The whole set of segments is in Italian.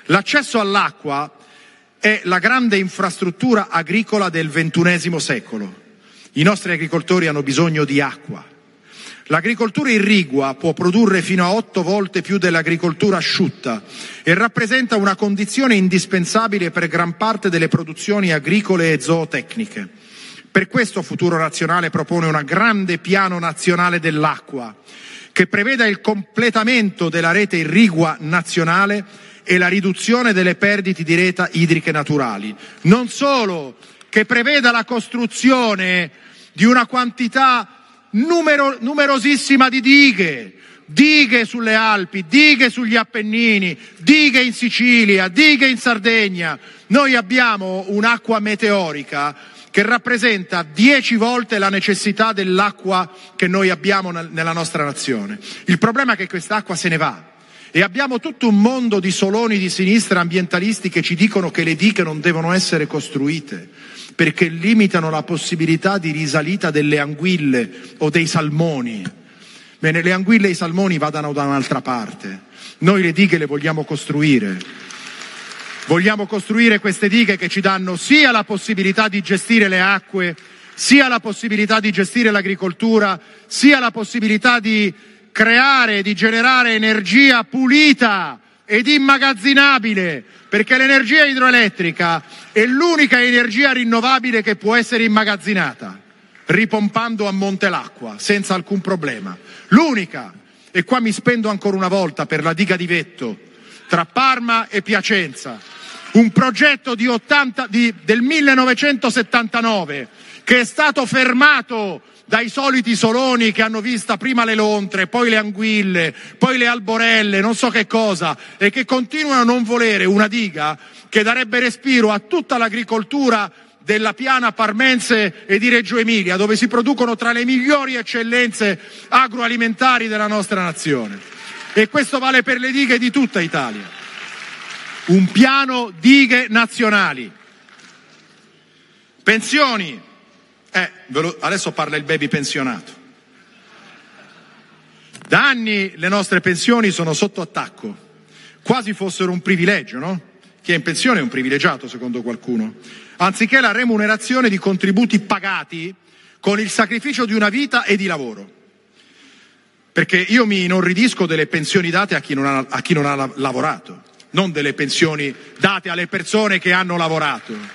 L'accesso all'acqua è la grande infrastruttura agricola del XXI secolo. I nostri agricoltori hanno bisogno di acqua. L'agricoltura irrigua può produrre fino a 8 volte più dell'agricoltura asciutta e rappresenta una condizione indispensabile per gran parte delle produzioni agricole e zootecniche. Per questo Futuro Nazionale propone un grande piano nazionale dell'acqua che preveda il completamento della rete irrigua nazionale e la riduzione delle perdite di rete idriche naturali. Non solo, che preveda la costruzione di una quantità numerosissima di dighe sulle Alpi, dighe sugli Appennini, dighe in Sicilia, dighe in Sardegna. Noi abbiamo un'acqua meteorica che rappresenta 10 volte la necessità dell'acqua che noi abbiamo nella nostra nazione. Il problema è che quest'acqua se ne va e abbiamo tutto un mondo di soloni di sinistra ambientalisti che ci dicono che le dighe non devono essere costruite perché limitano la possibilità di risalita delle anguille o dei salmoni. Bene, le anguille e i salmoni vadano da un'altra parte. Noi le dighe le vogliamo costruire. Vogliamo costruire queste dighe che ci danno sia la possibilità di gestire le acque, sia la possibilità di gestire l'agricoltura, sia la possibilità di creare, di generare energia pulita ed immagazzinabile, perché l'energia idroelettrica è l'unica energia rinnovabile che può essere immagazzinata, ripompando a monte l'acqua, senza alcun problema. L'unica. E qua mi spendo ancora una volta per la diga di Vetto, tra Parma e Piacenza. Un progetto del 1979 che è stato fermato dai soliti soloni che hanno vista prima le lontre, poi le anguille, poi le alborelle, non so che cosa, e che continuano a non volere una diga che darebbe respiro a tutta l'agricoltura della piana parmense e di Reggio Emilia, dove si producono tra le migliori eccellenze agroalimentari della nostra nazione. E questo vale per le dighe di tutta Italia. Un piano dighe nazionali. Pensioni. Adesso parla il baby pensionato. Da anni le nostre pensioni sono sotto attacco, quasi fossero un privilegio, no? Chi è in pensione è un privilegiato, secondo qualcuno. Anziché la remunerazione di contributi pagati con il sacrificio di una vita e di lavoro. Perché io mi inorridisco delle pensioni date a chi non ha lavorato, non delle pensioni date alle persone che hanno lavorato.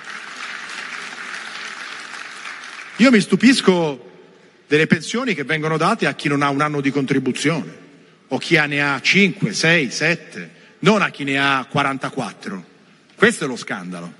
Io mi stupisco delle pensioni che vengono date a chi non ha un anno di contribuzione, o chi ne ha 5, 6, 7, non a chi ne ha 44. Questo è lo scandalo.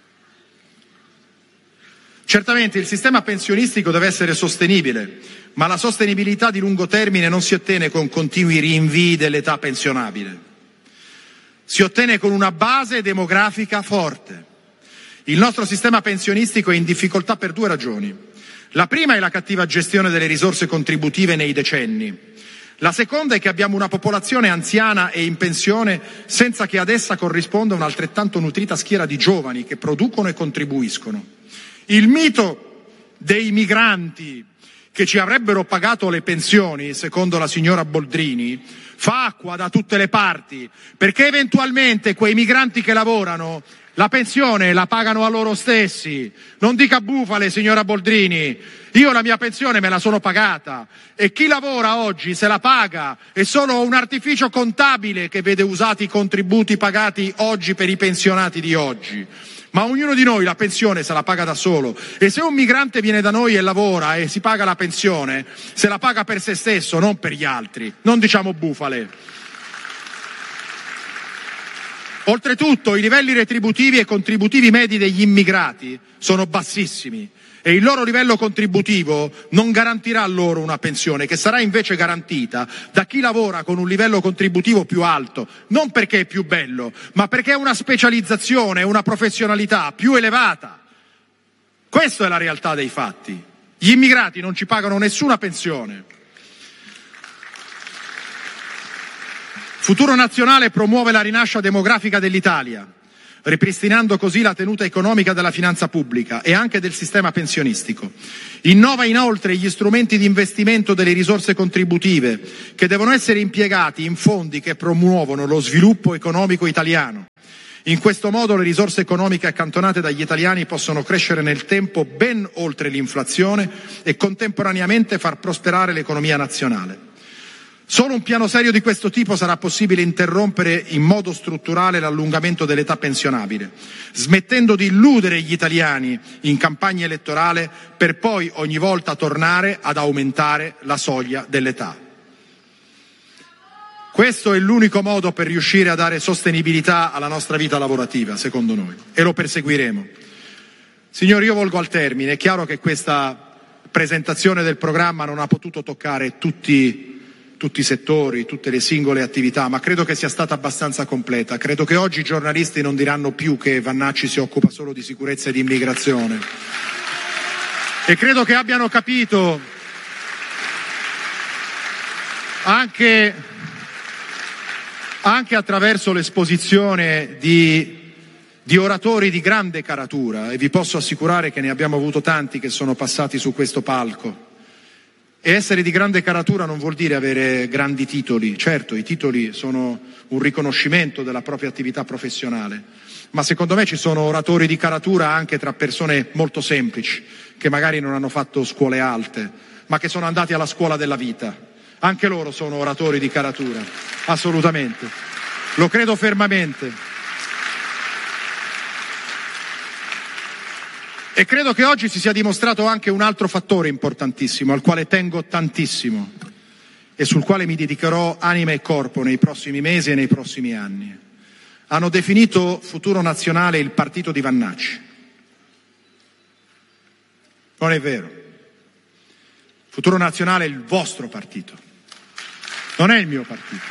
Certamente il sistema pensionistico deve essere sostenibile, ma la sostenibilità di lungo termine non si ottiene con continui rinvii dell'età pensionabile. Si ottiene con una base demografica forte. Il nostro sistema pensionistico è in difficoltà per 2 ragioni. La prima è la cattiva gestione delle risorse contributive nei decenni. La seconda è che abbiamo una popolazione anziana e in pensione senza che ad essa corrisponda un'altrettanto nutrita schiera di giovani che producono e contribuiscono. Il mito dei migranti che ci avrebbero pagato le pensioni, secondo la signora Boldrini, fa acqua da tutte le parti, perché eventualmente quei migranti che lavorano la pensione la pagano a loro stessi. Non dica bufale, signora Boldrini. Io la mia pensione me la sono pagata e chi lavora oggi se la paga. È solo un artificio contabile che vede usati i contributi pagati oggi per i pensionati di oggi. Ma ognuno di noi la pensione se la paga da solo. E se un migrante viene da noi e lavora e si paga la pensione, se la paga per se stesso, non per gli altri. Non diciamo bufale. Oltretutto i livelli retributivi e contributivi medi degli immigrati sono bassissimi e il loro livello contributivo non garantirà loro una pensione che sarà invece garantita da chi lavora con un livello contributivo più alto, non perché è più bello, ma perché è una specializzazione, una professionalità più elevata. Questa è la realtà dei fatti. Gli immigrati non ci pagano nessuna pensione. Futuro Nazionale promuove la rinascita demografica dell'Italia. ripristinando così la tenuta economica della finanza pubblica e anche del sistema pensionistico. Innova inoltre gli strumenti di investimento delle risorse contributive, che devono essere impiegati in fondi che promuovono lo sviluppo economico italiano. In questo modo le risorse economiche accantonate dagli italiani possono crescere nel tempo ben oltre l'inflazione e contemporaneamente far prosperare l'economia nazionale. Solo un piano serio di questo tipo sarà possibile interrompere in modo strutturale l'allungamento dell'età pensionabile, smettendo di illudere gli italiani in campagna elettorale per poi ogni volta tornare ad aumentare la soglia dell'età. Questo è l'unico modo per riuscire a dare sostenibilità alla nostra vita lavorativa, secondo noi, e lo perseguiremo. Signori, io volgo al termine. È chiaro che questa presentazione del programma non ha potuto toccare tutti i settori, tutte le singole attività, ma credo che sia stata abbastanza completa. Credo che oggi i giornalisti non diranno più che Vannacci si occupa solo di sicurezza e di immigrazione. E credo che abbiano capito anche attraverso l'esposizione di oratori di grande caratura, e vi posso assicurare che ne abbiamo avuto tanti che sono passati su questo palco. E essere di grande caratura non vuol dire avere grandi titoli. Certo, i titoli sono un riconoscimento della propria attività professionale, ma secondo me ci sono oratori di caratura anche tra persone molto semplici, che magari non hanno fatto scuole alte, ma che sono andati alla scuola della vita. Anche loro sono oratori di caratura, assolutamente. Lo credo fermamente. E credo che oggi si sia dimostrato anche un altro fattore importantissimo, al quale tengo tantissimo e sul quale mi dedicherò anima e corpo nei prossimi mesi e nei prossimi anni. Hanno definito Futuro Nazionale il partito di Vannacci. Non è vero. Futuro Nazionale è il vostro partito, non è il mio partito.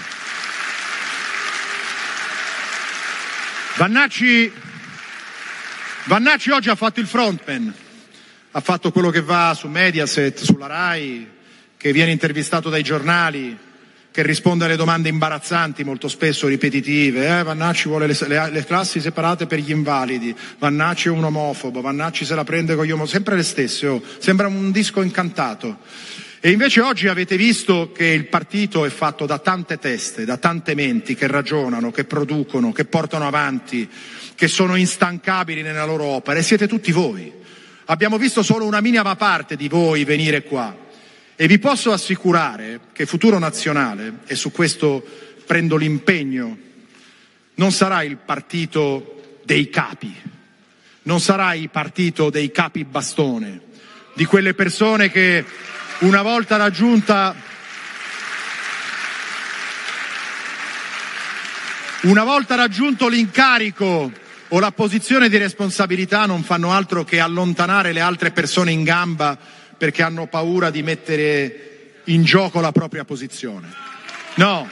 Vannacci oggi ha fatto il frontman, ha fatto quello che va su Mediaset, sulla Rai, che viene intervistato dai giornali, che risponde alle domande imbarazzanti, molto spesso ripetitive. Vannacci vuole le classi separate per gli invalidi, Vannacci è un omofobo, Vannacci se la prende con gli omofobi, sempre le stesse, sembra un disco incantato. E invece oggi avete visto che il partito è fatto da tante teste, da tante menti che ragionano, che producono, che portano avanti, che sono instancabili nella loro opera, e siete tutti voi. Abbiamo visto solo una minima parte di voi venire qua, e vi posso assicurare che Futuro Nazionale, e su questo prendo l'impegno, non sarà il partito dei capi, non sarà il partito dei capi bastone, di quelle persone che una volta raggiunto l'incarico o la posizione di responsabilità non fanno altro che allontanare le altre persone in gamba perché hanno paura di mettere in gioco la propria posizione. No.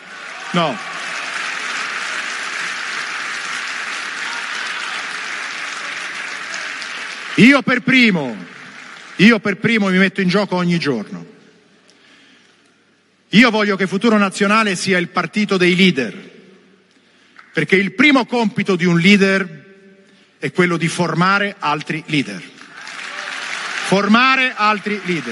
Io per primo mi metto in gioco ogni giorno. Io voglio che Futuro Nazionale sia il partito dei leader, perché il primo compito di un leader è quello di formare altri leader. Formare altri leader.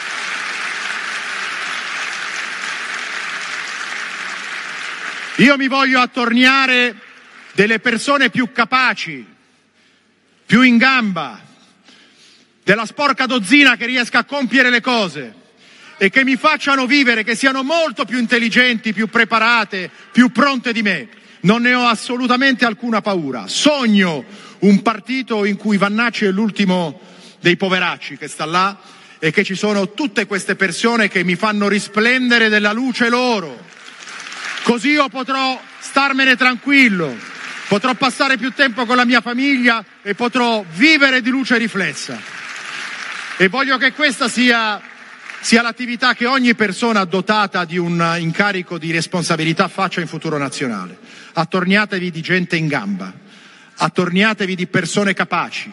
Io mi voglio attorniare delle persone più capaci, più in gamba, della sporca dozzina che riesca a compiere le cose e che mi facciano vivere, che siano molto più intelligenti, più preparate, più pronte di me. Non ne ho assolutamente alcuna paura. Sogno un partito in cui Vannacci è l'ultimo dei poveracci che sta là e che ci sono tutte queste persone che mi fanno risplendere della luce loro. Così io potrò starmene tranquillo, potrò passare più tempo con la mia famiglia e potrò vivere di luce riflessa. E voglio che questa sia l'attività che ogni persona dotata di un incarico di responsabilità faccia in Futuro Nazionale. Attorniatevi di gente in gamba, attorniatevi di persone capaci,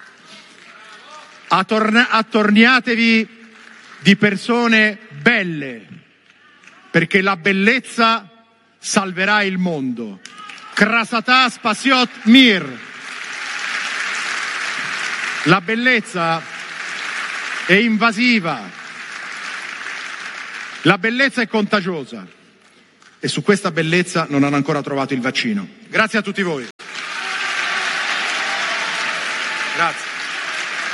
attorniatevi di persone belle, perché la bellezza salverà il mondo Krasota spasiot mir. La bellezza è invasiva, la bellezza è contagiosa e su questa bellezza non hanno ancora trovato il vaccino. Grazie a tutti voi. Grazie.